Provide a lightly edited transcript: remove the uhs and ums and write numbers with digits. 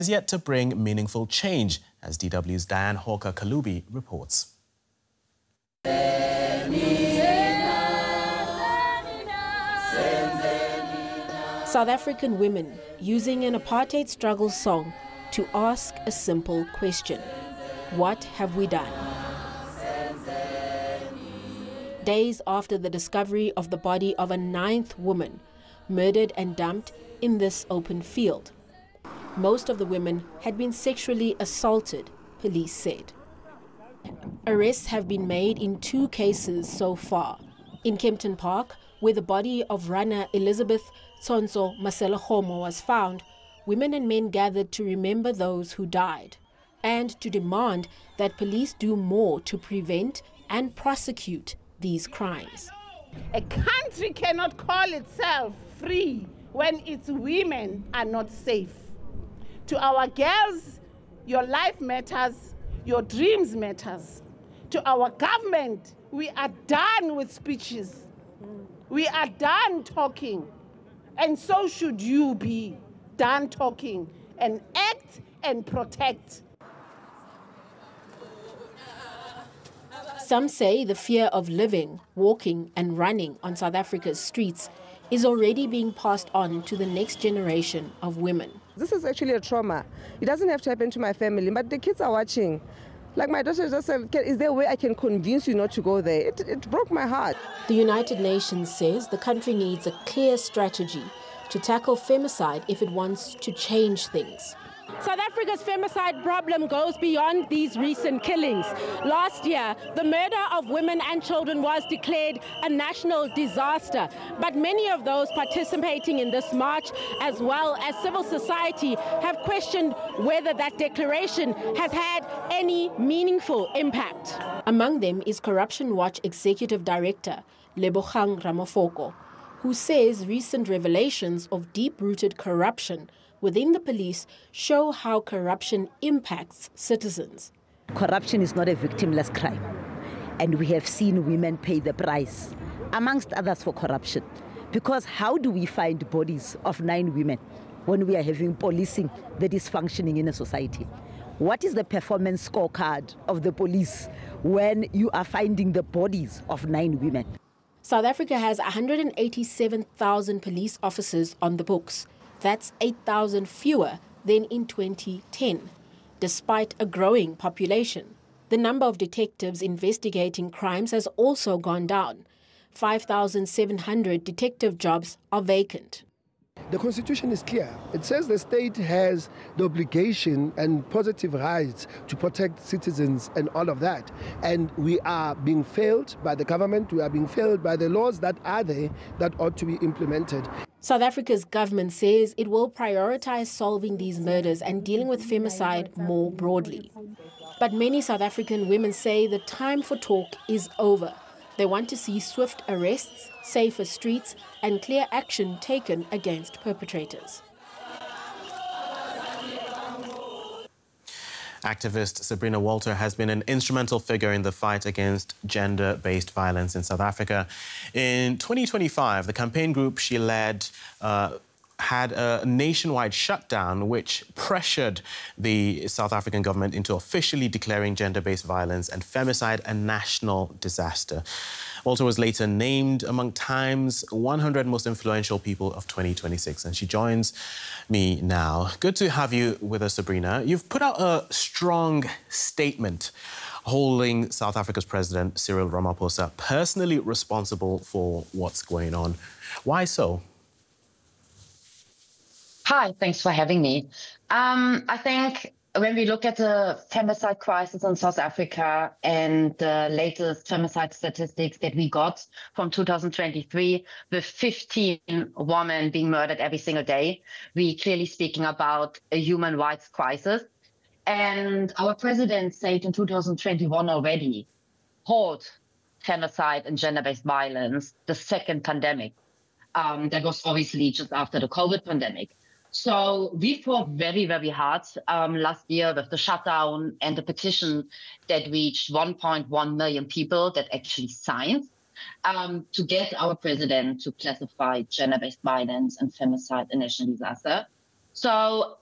has yet to bring meaningful change, as DW's Diane Hawker-Kalubi reports. South African women using an apartheid struggle song to ask a simple question: what have we done? Days after the discovery of the body of a 9th woman murdered and dumped in this open field. Most of the women had been sexually assaulted, police said. Arrests have been made in 2 cases so far. In Kempton Park, where the body of runner Elizabeth Tsonso Masela-Khomo was found, women and men gathered to remember those who died and to demand that police do more to prevent and prosecute these crimes. A country cannot call itself free when its women are not safe. To our girls, your life matters, your dreams matters. To our government, we are done with speeches. We are done talking. And so should you be done talking and act and protect. Some say the fear of living, walking and running on South Africa's streets is already being passed on to the next generation of women. This is actually a trauma. It doesn't have to happen to my family, but the kids are watching. Like my daughter just said, is there a way I can convince you not to go there? It broke my heart. The United Nations says the country needs a clear strategy to tackle femicide if it wants to change things. South Africa's femicide problem goes beyond these recent killings. Last year, the murder of women and children was declared a national disaster. But many of those participating in this march, as well as civil society, have questioned whether that declaration has had any meaningful impact. Among them is Corruption Watch Executive Director Lebogang Ramafoko, who says recent revelations of deep-rooted corruption within the police show how corruption impacts citizens. Corruption is not a victimless crime, and we have seen women pay the price, amongst others, for corruption. Because how do we find bodies of 9 women when we are having policing that is functioning in a society? What is the performance scorecard of the police when you are finding the bodies of 9 women? South Africa has 187,000 police officers on the books. That's 8,000 fewer than in 2010, despite a growing population. The number of detectives investigating crimes has also gone down. 5,700 detective jobs are vacant. The Constitution is clear. It says the state has the obligation and positive rights to protect citizens and all of that. And we are being failed by the government. We are being failed by the laws that are there that ought to be implemented. South Africa's government says it will prioritize solving these murders and dealing with femicide more broadly. But many South African women say the time for talk is over. They want to see swift arrests, safer streets, and clear action taken against perpetrators. Activist Sabrina Walter has been an instrumental figure in the fight against gender-based violence in South Africa. In 2025, the campaign group she led had a nationwide shutdown which pressured the South African government into officially declaring gender-based violence and femicide a national disaster. Walter was later named among Time's 100 most influential people of 2026, and she joins me now. Good to have you with us, Sabrina. You've put out a strong statement holding South Africa's President Cyril Ramaphosa personally responsible for what's going on. Why so? Hi, thanks for having me. I think when we look at the femicide crisis in South Africa and the latest femicide statistics that we got from 2023, with 15 women being murdered every single day, we're clearly speaking about a human rights crisis. And our president said in 2021 already, halt femicide and gender-based violence, the second pandemic. That was obviously just after the COVID pandemic. So we fought very, very hard last year with the shutdown and the petition that reached 1.1 million people that actually signed to get our president to classify gender-based violence and femicide a national disaster. So